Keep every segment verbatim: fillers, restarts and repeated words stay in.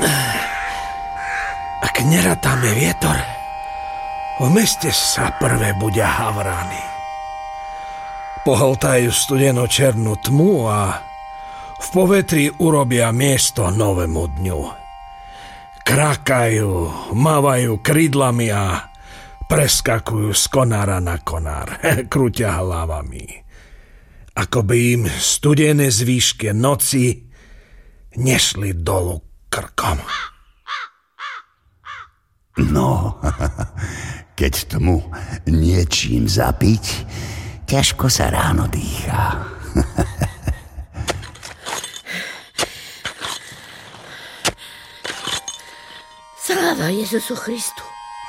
Ak neratáme vietor, v meste sa prvé budia havrány. Pohltajú studeno černú tmu a v povetri urobia miesto novému dňu. Krákajú, mávajú krídlami a preskakujú z konára na konár, krútia hlavami. Ako by im studené zvýšky noci nešli dolu krkom. No, keď tmu niečím zapiť, ťažko sa ráno dýchá. Sláva Jezusu Christu.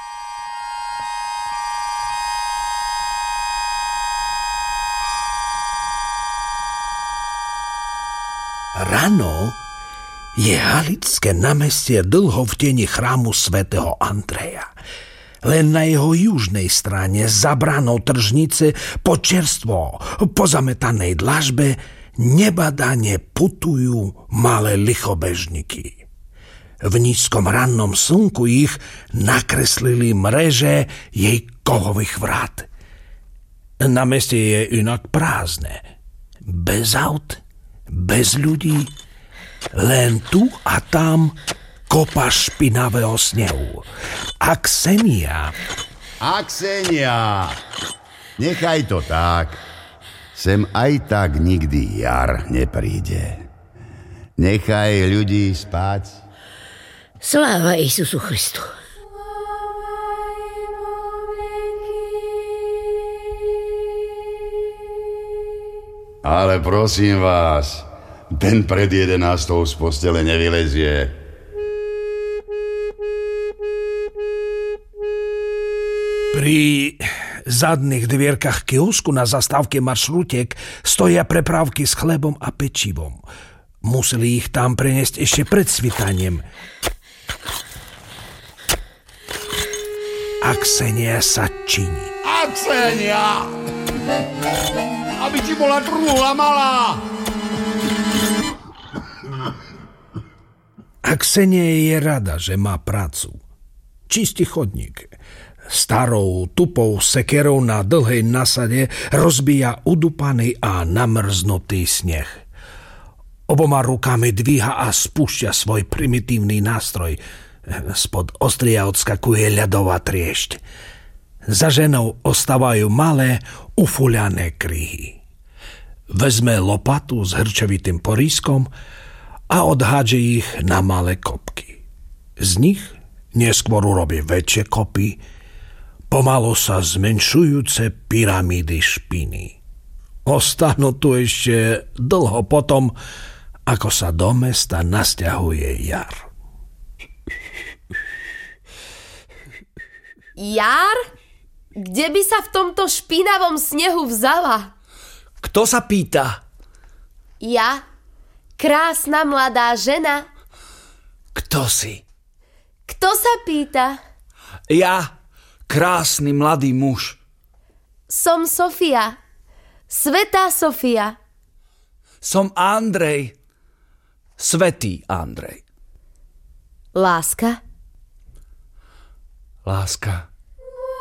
Ráno je Halické námestie dlho v tieni chrámu svätého Andreja. Len na jeho južnej strane za bránou tržnice po čerstvo pozametanej dlažbe nebadane putujú malé lichobežníky. V nízkom rannom slnku ich nakreslili mreže jej kovových vrát. Námestie je inak prázdne. Bez aut, bez ľudí, len tu a tam kopa špinavého snehu. A Ksenia... A Ksenia, nechaj to tak. Sem aj tak nikdy jar nepríde. Nechaj ľudí spať. Sláva Isusu Christu. Ale prosím vás, ten pred jedenástou z postele nevylezie. Pri zadných dvierkach kiosku na zastávke maršrutiek stoja prepravky s chlebom a pečivom. Museli ich tam preniesť ešte pred svitaním. A Ksenia sa činí. A Ksenia! Aby ti bola trúhla malá! A Ksenia je rada, že má prácu. Čistí chodník. Starou, tupou sekerou na dlhej nasade rozbíja udupaný a namrznutý sneh. Oboma rukami dvíha a spúšťa svoj primitívny nástroj. Spod ostria odskakuje ľadová triešť. Za ženou ostávajú malé, ufuľané kryhy. Vezme lopatu s hrčovitým porískom a odhádže ich na malé kopky. Z nich neskôr urobí väčšie kopy, pomalu sa zmenšujúce pyramídy špiny. Ostanú tu ešte dlho potom, ako sa do mesta nasťahuje jar. Jar? Kde by sa v tomto špinavom snehu vzala? Kto sa pýta? Ja, krásna mladá žena. Kto si? Kto sa pýta? Ja, krásny mladý muž. Som Sofia. Svätá Sofia. Som Andrej. Svätý Andrej. Láska? Láska.